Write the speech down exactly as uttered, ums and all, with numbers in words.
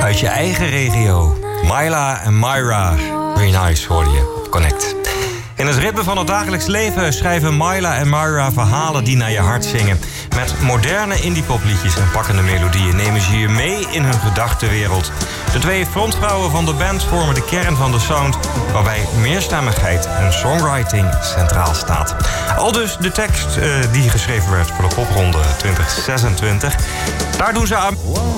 uit je eigen regio. Myla en Myra. Very nice, hoorde je op Connect. In het ritme van het dagelijks leven schrijven Myla en Myra verhalen die naar je hart zingen. Met moderne indiepopliedjes en pakkende melodieën nemen ze je mee in hun gedachtenwereld. De twee frontvrouwen van de band vormen de kern van de sound, waarbij meerstemmigheid en songwriting centraal staat. Aldus de tekst uh, die geschreven werd voor de popronde twintig zesentwintig. Daar doen ze aan.